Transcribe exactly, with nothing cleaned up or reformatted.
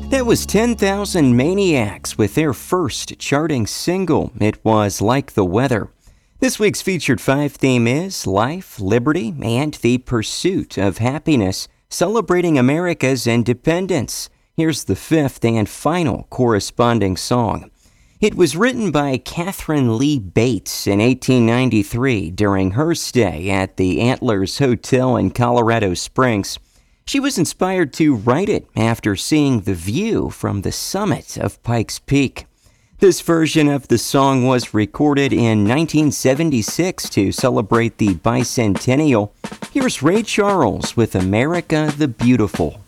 That was ten thousand Maniacs with their first charting single. It was Like the Weather. This week's featured five theme is life, liberty, and the pursuit of happiness, celebrating America's independence. Here's the fifth and final corresponding song. It was written by Catherine Lee Bates in eighteen ninety-three during her stay at the Antlers Hotel in Colorado Springs. She was inspired to write it after seeing the view from the summit of Pikes Peak. This version of the song was recorded in nineteen seventy-six to celebrate the bicentennial. Here's Ray Charles with America the Beautiful.